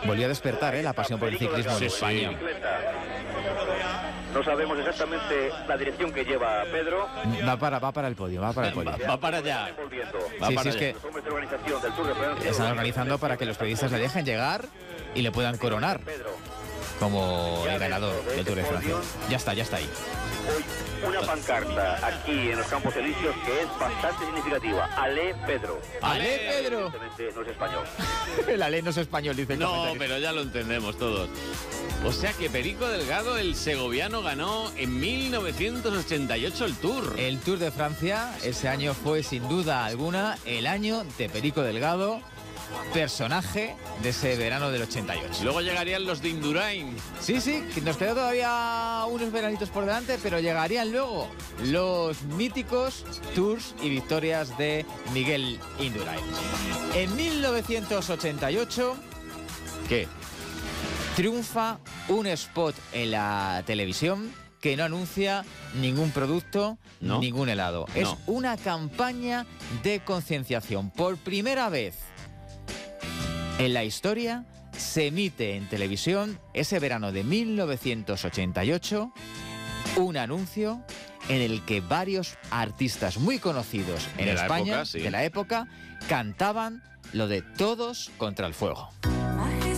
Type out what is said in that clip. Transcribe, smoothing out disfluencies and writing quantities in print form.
Volvió a despertar la pasión por el ciclismo en España. No sabemos exactamente la dirección que lleva Pedro. Va para el podio, va para allá. Es que están organizando para que los periodistas le dejen llegar y le puedan coronar como el ganador del Tour de Francia. Ya está ahí. Hoy una pancarta aquí en los Campos Elíseos que es bastante significativa. Ale Pedro. ¡Ale Pedro! No es español. El Ale no es español, dice el comentario. No, pero ya lo entendemos todos. O sea que Perico Delgado, el segoviano, ganó en 1988 el Tour. El Tour de Francia, ese año fue sin duda alguna el año de Perico Delgado, personaje de ese verano del 88. Luego llegarían los de Indurain. Sí, que nos quedó todavía unos veranitos por delante, pero llegarían luego los míticos Tours y victorias de Miguel Indurain. En 1988, ¿qué? Triunfa un spot en la televisión que no anuncia ningún producto, ningún helado. Es una campaña de concienciación. Por primera vez en la historia se emite en televisión, ese verano de 1988, un anuncio en el que varios artistas muy conocidos en España, de la época, cantaban lo de Todos contra el fuego.